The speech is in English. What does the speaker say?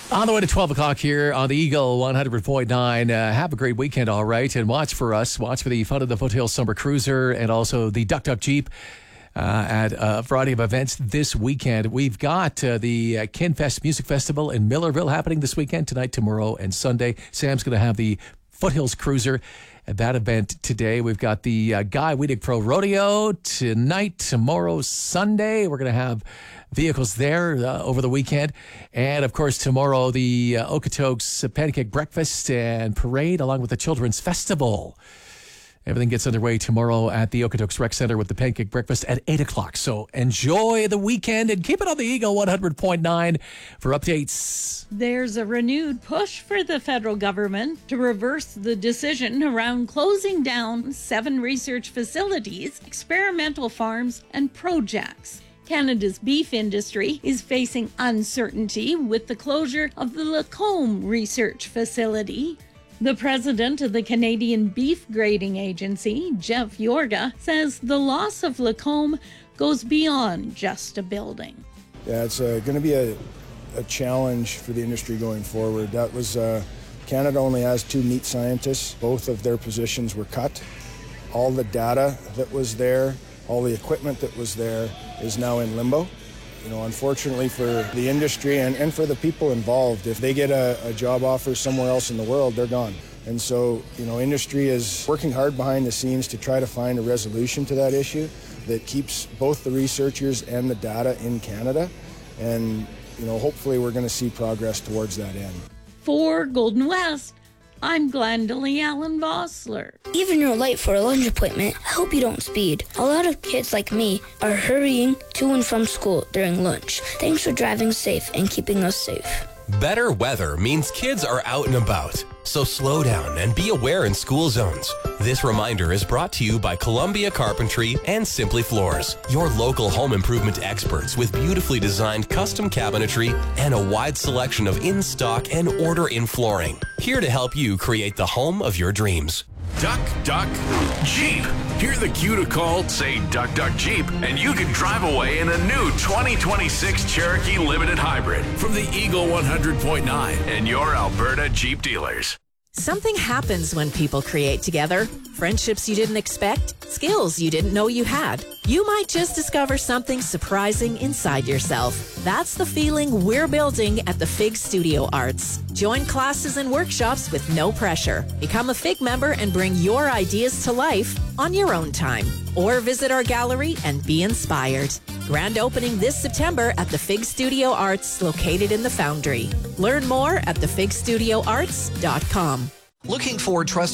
On the way to 12 o'clock here on the Eagle 100.9. Have a great weekend, all right. And watch for us. Watch for the Fun of the Foothills Summer Cruiser and also the Duck Duck Jeep at a variety of events this weekend. We've got the Kinfest Music Festival in Millerville happening this weekend, tonight, tomorrow, and Sunday. Sam's going to have the Foothills Cruiser at that event today. We've got the Guy Weedick Pro Rodeo tonight, tomorrow, Sunday. We're going to have vehicles there over the weekend. And, of course, tomorrow, the Okotoks Pancake Breakfast and Parade, along with the Children's Festival. Everything gets underway tomorrow at the Okotoks Rec Center with the Pancake Breakfast at 8 o'clock. So enjoy the weekend and keep it on the Eagle 100.9 for updates. There's a renewed push for the federal government to reverse the decision around closing down 7 research facilities, experimental farms, and projects. Canada's beef industry is facing uncertainty with the closure of the Lacombe Research Facility. The president of the Canadian Beef Grading Agency, Jeff Yorga, says the loss of Lacombe goes beyond just a building. Yeah, it's going to be a challenge for the industry going forward. That was Canada only has 2 meat scientists. Both of their positions were cut. All the data that was there, all the equipment that was there is now in limbo. You know, unfortunately for the industry and for the people involved, if they get a job offer somewhere else in the world, they're gone. And so, you know, industry is working hard behind the scenes to try to find a resolution to that issue that keeps both the researchers and the data in Canada. And, you know, hopefully we're going to see progress towards that end. For Golden West, I'm Glendalee Allen Vossler. Even you're late for a lunch appointment, I hope you don't speed. A lot of kids like me are hurrying to and from school during lunch. Thanks for driving safe and keeping us safe. Better weather means kids are out and about, so slow down and be aware in school zones. This reminder is brought to you by Columbia Carpentry and Simply Floors, your local home improvement experts with beautifully designed custom cabinetry and a wide selection of in-stock and order-in flooring. Here to help you create the home of your dreams. Duck, Duck, Jeep. Hear the cue to call, say Duck, Duck, Jeep, and you can drive away in a new 2026 Cherokee Limited Hybrid from the Eagle 100.9 and your Alberta Jeep dealers. Something happens when people create together. Friendships you didn't expect, skills you didn't know you had. You might just discover something surprising inside yourself. That's the feeling we're building at the FIG Studio Arts. Join classes and workshops with no pressure. Become a FIG member and bring your ideas to life on your own time. Or visit our gallery and be inspired. Grand opening this September at the FIG Studio Arts located in the Foundry. Learn more at thefigstudioarts.com. Looking for trusted